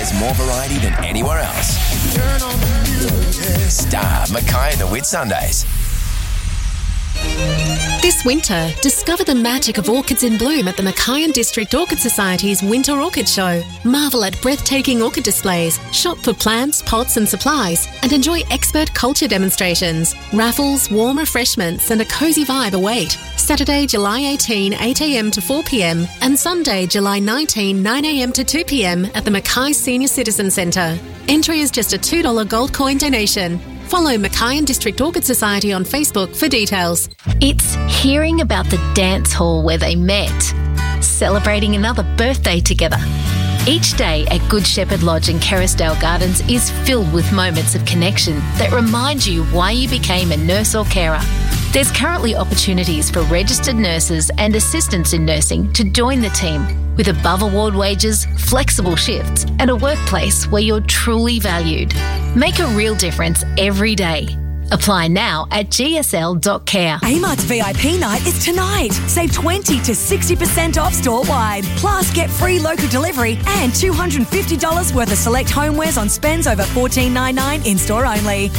There's more variety than anywhere else. Turn on the music. Star Mackay and the Whitsundays. This winter, discover the magic of orchids in bloom at the Mackay District Orchid Society's Winter Orchid Show. Marvel at breathtaking orchid displays, shop for plants, pots and supplies, and enjoy expert culture demonstrations, raffles, warm refreshments and a cosy vibe await. Saturday, July 18, 8am to 4pm and Sunday, July 19, 9am to 2pm at the Mackay Senior Citizen Centre. Entry is just a $2 gold coin donation. Follow Mackay District Orchid Society on Facebook for details. It's hearing about the dance hall where they met, celebrating another birthday together. Each day at Good Shepherd Lodge in Kerrisdale Gardens is filled with moments of connection that remind you why you became a nurse or carer. There's currently opportunities for registered nurses and assistants in nursing to join the team, with above award wages, flexible shifts, and a workplace where you're truly valued. Make a real difference every day. Apply now at gsl.care. Amart's VIP night is tonight. Save 20 to 60% off store-wide. Plus, get free local delivery and $250 worth of select homewares on spends over $14.99 in-store only.